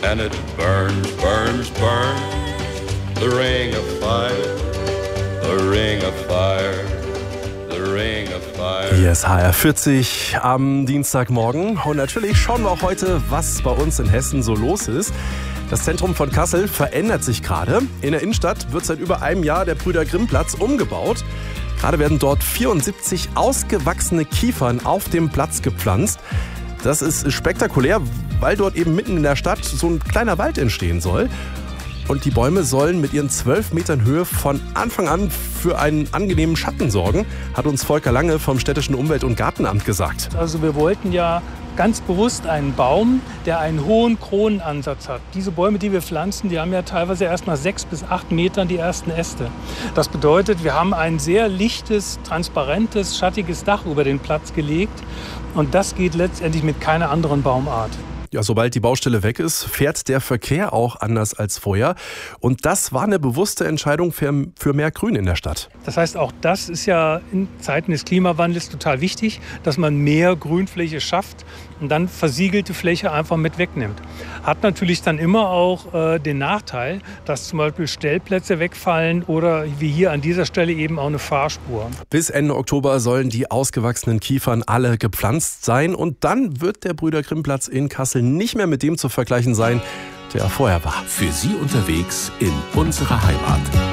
and it burns, burns, burns. The ring of fire, the ring of fire, the ring of fire. Hier ist HR40 am Dienstagmorgen und natürlich schauen wir auch heute, was bei uns in Hessen so los ist. Das Zentrum von Kassel verändert sich gerade. In der Innenstadt wird seit über einem Jahr der Brüder-Grimm-Platz umgebaut. Gerade werden dort 74 ausgewachsene Kiefern auf dem Platz gepflanzt. Das ist spektakulär, weil dort eben mitten in der Stadt so ein kleiner Wald entstehen soll. Und die Bäume sollen mit ihren 12 Metern Höhe von Anfang an für einen angenehmen Schatten sorgen, hat uns Volker Lange vom Städtischen Umwelt- und Gartenamt gesagt. Also wir wollten ja ganz bewusst einen Baum, der einen hohen Kronenansatz hat. Diese Bäume, die wir pflanzen, die haben ja teilweise erst nach 6 bis 8 Metern die ersten Äste. Das bedeutet, wir haben ein sehr lichtes, transparentes, schattiges Dach über den Platz gelegt. Und das geht letztendlich mit keiner anderen Baumart. Ja, sobald die Baustelle weg ist, fährt der Verkehr auch anders als vorher. Und das war eine bewusste Entscheidung für mehr Grün in der Stadt. Das heißt, auch das ist ja in Zeiten des Klimawandels total wichtig, dass man mehr Grünfläche schafft und dann versiegelte Fläche einfach mit wegnimmt. Hat natürlich dann immer auch den Nachteil, dass zum Beispiel Stellplätze wegfallen oder wie hier an dieser Stelle eben auch eine Fahrspur. Bis Ende Oktober sollen die ausgewachsenen Kiefern alle gepflanzt sein. Und dann wird der Brüder-Grimm-Platz in Kassel nicht mehr mit dem zu vergleichen sein, der vorher war. Für Sie unterwegs in unserer Heimat.